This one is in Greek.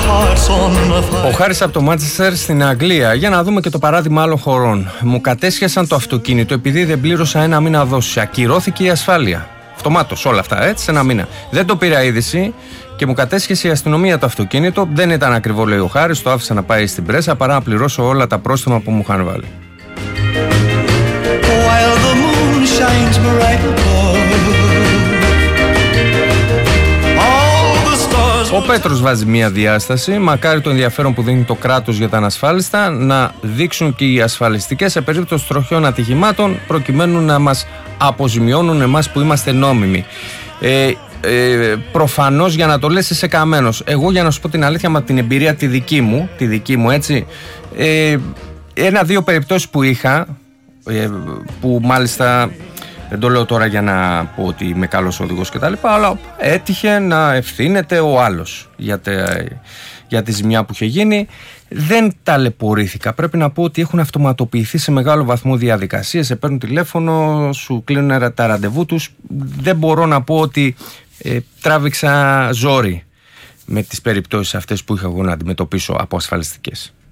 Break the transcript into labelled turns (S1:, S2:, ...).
S1: Ο Χάρης από το Μάντσεστερ στην Αγγλία. Για να δούμε και το παράδειγμα άλλων χωρών. Μου κατέσχεσαν το αυτοκίνητο επειδή δεν πλήρωσα ένα μήνα δόση. Ακυρώθηκε η ασφάλεια. Αυτομάτως όλα αυτά, έτσι, σε ένα μήνα. Δεν το πήρα είδηση και μου κατέσχεσε η αστυνομία το αυτοκίνητο. Δεν ήταν ακριβό, λέει ο Χάρης, το άφησα να πάει στην πρέσα παρά να πληρώσω όλα τα πρόστιμα που μου είχαν βάλει. Ο Πέτρος βάζει μία διάσταση. Μακάρι το ενδιαφέρον που δίνει το κράτος για τα ανασφάλιστα να δείξουν και οι ασφαλιστικές σε περίπτωση τροχιών ατυχημάτων, προκειμένου να μας αποζημιώνουν εμάς που είμαστε νόμιμοι. Προφανώς, για να το λες, είσαι καμένος. Εγώ, για να σου πω την αλήθεια, με την εμπειρία τη δική μου, έτσι, ένα-δύο περιπτώσεις που είχα, που μάλιστα δεν το λέω τώρα για να πω ότι είμαι καλός οδηγός και τα λοιπά, αλλά έτυχε να ευθύνεται ο άλλος για τη ζημιά που είχε γίνει. Δεν ταλαιπωρήθηκα. Πρέπει να πω ότι έχουν αυτοματοποιηθεί σε μεγάλο βαθμό διαδικασίες. Σε παίρνουν τηλέφωνο, σου κλείνουν τα ραντεβού τους. Δεν μπορώ να πω ότι τράβηξα ζόρι με τις περιπτώσεις αυτές που είχα εγώ να αντιμετωπίσω από ασφαλιστικές.